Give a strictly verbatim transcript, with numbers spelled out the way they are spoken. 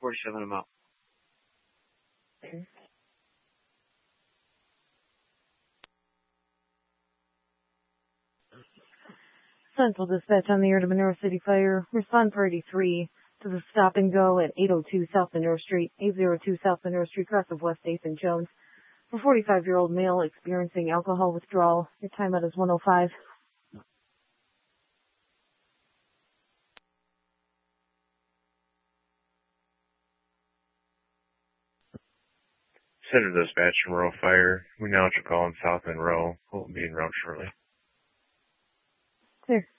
forty-seven, I'm out. Central Dispatch on the air to Monroe City Fire. Respond for eighty-three to the stop and go at eight oh two South Monroe Street, eight oh two South Monroe Street, cross of West eighth and Jones. A forty-five-year-old male experiencing alcohol withdrawal. Your timeout is one oh five. Center Dispatch, Monroe Fire. We now have to call in South Monroe. We'll be en route shortly. Clear.